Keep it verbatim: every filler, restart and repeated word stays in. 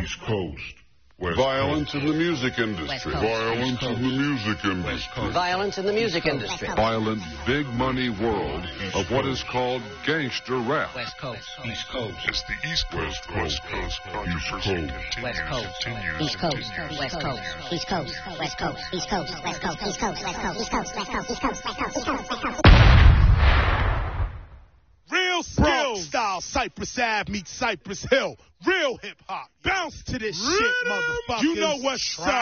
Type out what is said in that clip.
East Coast. West Violence Coast. in the music industry. Violence in the music industry. Violence in the music industry. Violent, big money world of what is called gangster rap. West Coast. East Coast. As the East Coast, West Coast controversy continues, West Coast. continues, East Coast, continues. West Coast, East Coast, West Coast, East Coast, West Coast, East Coast, West Coast, East Coast, West Coast, East Coast, West Coast, East Coast, West Coast. Real Bronx style, Cypress Ave meets Cypress Hill. Real hip hop. Bounce to this shit, motherfuckers. You know what's up.